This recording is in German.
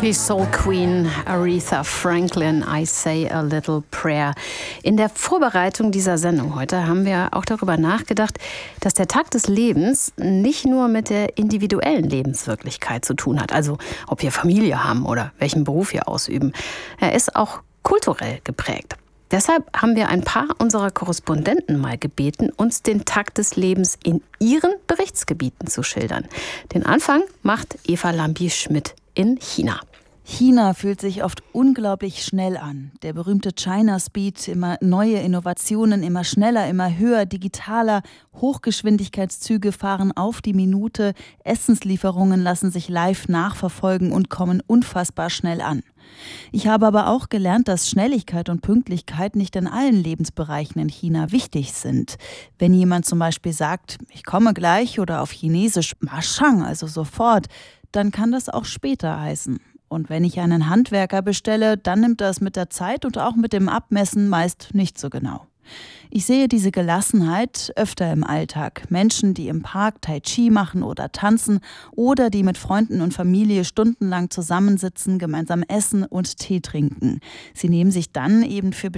Die Soul Queen Aretha Franklin, I Say a Little Prayer. In der Vorbereitung dieser Sendung heute haben wir auch darüber nachgedacht, dass der Takt des Lebens nicht nur mit der individuellen Lebenswirklichkeit zu tun hat, also ob wir Familie haben oder welchen Beruf wir ausüben. Er ist auch kulturell geprägt. Deshalb haben wir ein paar unserer Korrespondenten mal gebeten, uns den Takt des Lebens in ihren Berichtsgebieten zu schildern. Den Anfang macht Eva Lambi-Schmidt in China. China fühlt sich oft unglaublich schnell an. Der berühmte China Speed, immer neue Innovationen, immer schneller, immer höher, digitaler. Hochgeschwindigkeitszüge fahren auf die Minute. Essenslieferungen lassen sich live nachverfolgen und kommen unfassbar schnell an. Ich habe aber auch gelernt, dass Schnelligkeit und Pünktlichkeit nicht in allen Lebensbereichen in China wichtig sind. Wenn jemand zum Beispiel sagt, ich komme gleich oder auf Chinesisch Mashang, also sofort, dann kann das auch später heißen. Und wenn ich einen Handwerker bestelle, dann nimmt er es mit der Zeit und auch mit dem Abmessen meist nicht so genau. Ich sehe diese Gelassenheit öfter im Alltag. Menschen, die im Park Tai Chi machen oder tanzen oder die mit Freunden und Familie stundenlang zusammensitzen, gemeinsam essen und Tee trinken. Sie nehmen sich dann eben für